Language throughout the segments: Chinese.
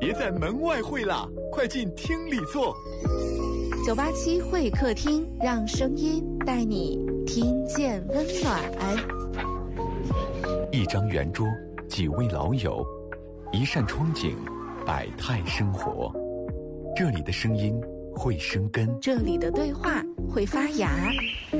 别在门外会啦，快进厅里坐。 987会客厅，让声音带你听见温暖。 一张圆桌，几位老友，一扇窗景，百态生活。这里的声音会生根， 这里的对话会发芽。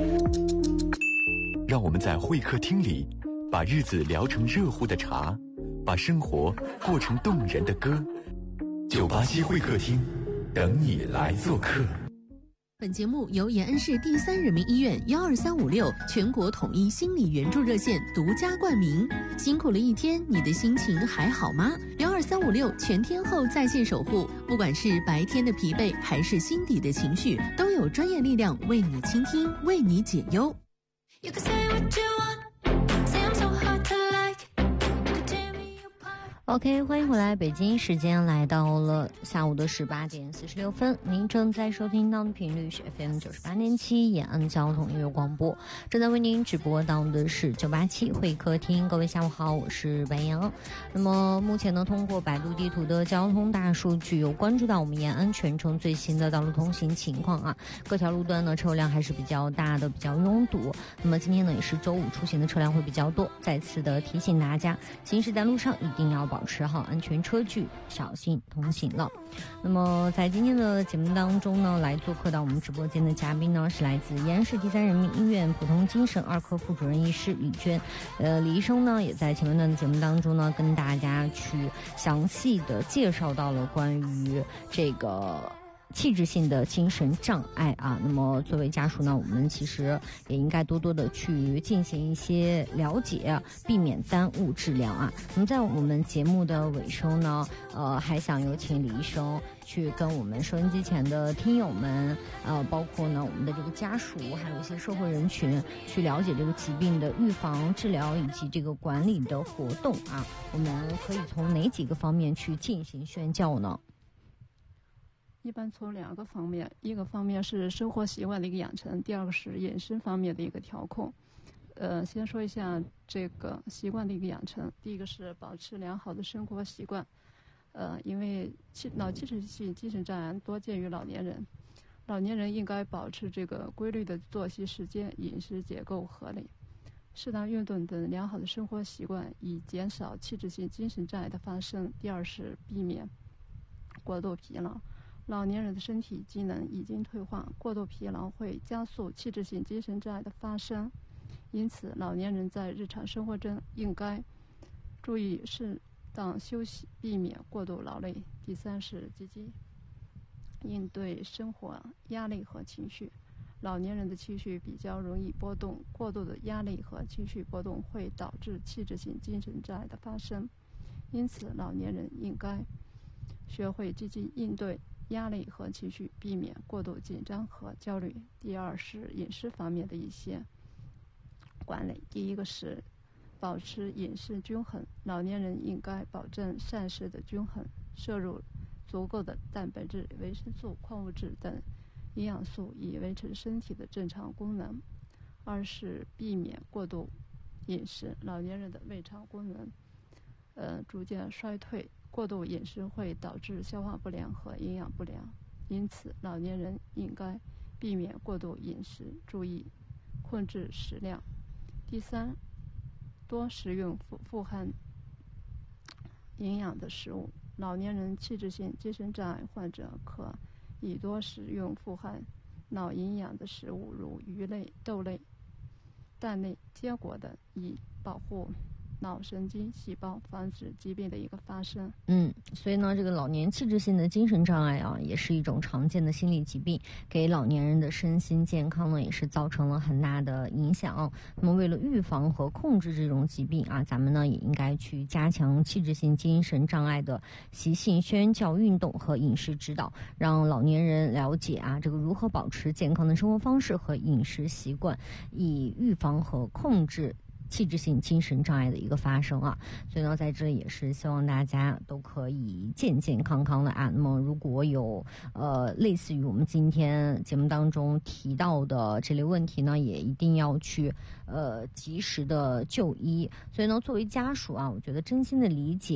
让我们在会客厅里，把日子聊成热乎的茶，把生活过成动人的歌。987会客厅，等你来做客。 本节目由延安市第3人民医院12356全国统一心理援助热线独家冠名。辛苦了一天，你的心情还好吗？12356全天候在线守护，不管是白天的疲惫还是心底的情绪，都有专业力量为你倾听，为你解忧。You can say what you want, say I'm so hard to like, you can tear me apart. OK， 欢迎回来，北京时间来到了下午的18点46分，您正在收听到的频率是 FM 98.7延安交通音乐广播，正在为您直播到的是987会客厅。各位下午好，我是白杨。那么目前呢，通过百度地图的交通大数据，有关注到我们延安全程最新的道路通行情况啊，各条路段呢车辆还是比较大的，比较拥堵。那么今天呢也是周五，出行的车辆会比较多，再次的提醒大家，行驶在路上一定要保持好安全车距，小心同行了。那么在今天的节目当中呢，来做客到我们直播间的嘉宾呢，是来自延安市第3人民医院普通精神2科副主任医师李娟。李医生呢也在前面段的节目当中呢，跟大家去详细的介绍到了关于这个器质性的精神障碍啊，那么作为家属呢，我们其实也应该多多的去进行一些了解，避免耽误治疗啊。那么在我们节目的尾声呢，还想有请李医生去跟我们收音机前的听友们，包括呢我们的这个家属，还有一些社会人群，去了解这个疾病的预防、治疗以及这个管理的活动啊。我们可以从哪几个方面去进行宣教呢？ 一般从2个方面，一个方面是生活习惯的一个养成，第二个是饮食方面的一个调控。先说一下这个习惯的一个养成。第一个是保持良好的生活习惯。因为脑器质性精神障碍多见于老年人，老年人应该保持这个规律的作息时间、饮食结构合理、适当运动等良好的生活习惯，以减少器质性精神障碍的发生。第二是避免过度疲劳。老年人的身体机能已经退化，过度疲劳会加速器质性精神障碍的发生，因此老年人在日常生活中应该注意适当休息，避免过度劳累。第三是积极应对生活压力和情绪。老年人的情绪比较容易波动，过度的压力和情绪波动会导致器质性精神障碍的发生，因此老年人应该学会积极应对压力和情绪，避免过度紧张和焦虑。第二是饮食方面的一些管理。第一个是保持饮食均衡，老年人应该保证膳食的均衡，摄入足够的蛋白质、维生素、矿物质等营养素，以维持身体的正常功能。二是避免过度饮食，老年人的胃肠功能逐渐衰退，过度饮食会导致消化不良和营养不良，因此老年人应该避免过度饮食，注意控制食量。第三，多食用富含营养的食物。老年人器质性精神障碍患者可以多食用富含脑营养的食物，如鱼类、豆类、蛋类、坚果等，以保护脑神经细胞，防止疾病的一个发生。 所以呢，这个老年器质性的精神障碍啊，也是一种常见的心理疾病，给老年人的身心健康呢，也是造成了很大的影响。那么，为了预防和控制这种疾病啊，咱们呢也应该去加强器质性精神障碍的习性宣教运动和饮食指导，让老年人了解啊，这个如何保持健康的生活方式和饮食习惯，以预防和控制器质性精神障碍的一个发生啊。所以呢，在这里也是希望大家都可以健健康康的啊。那么如果有类似于我们今天节目当中提到的这类问题呢，也一定要去及时的就医。所以呢，作为家属啊，我觉得真心的理解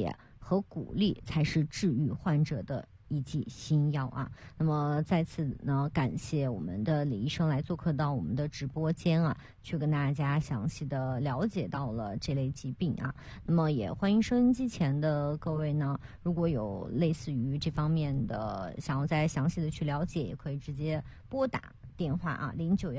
和鼓励才是治愈患者的一剂新药啊。那么再次呢，感谢我们的李医生来做客到我们的直播间啊，去跟大家详细的了解到了这类疾病啊。那么也欢迎收音机前的各位呢，如果有类似于这方面的想要再详细的去了解，也可以直接拨打电话啊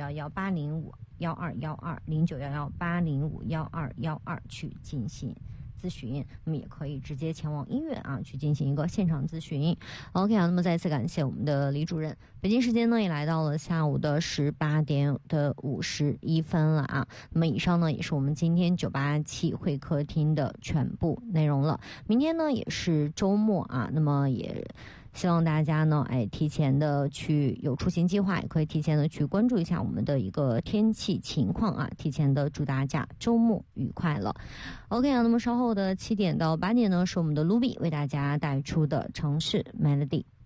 ，0911805805，09118058051212去进行咨询。那么也可以直接前往医院啊去进行一个现场咨询。OK 啊，那么再次感谢我们的李主任。北京时间呢也来到了下午的18点的51分了啊。那么以上呢也是我们今天987会客厅的全部内容了。明天呢也是周末啊，那么也希望大家呢，提前的去有出行计划，也可以提前的去关注一下我们的一个天气情况啊。提前的祝大家周末愉快了。OK 啊，那么稍后的7点到8点呢，是我们的 Luby 为大家带出的城市 Melody。